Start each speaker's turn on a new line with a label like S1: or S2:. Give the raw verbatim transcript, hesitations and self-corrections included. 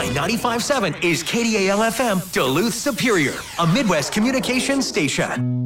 S1: Y ninety-five point seven is K D A L F M, Duluth Superior, a Midwest communications station.